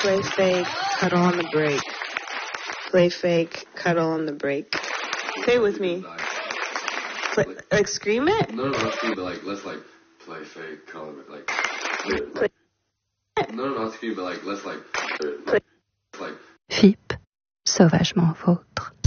Play fake, cuddle on the break. Play fake, cuddle on the break. Say it with me. Like scream it? No, not scream, but like, let's like play fake, cuddle, like. No, not scream, but like, let's like. FIP, sauvagement vôtre.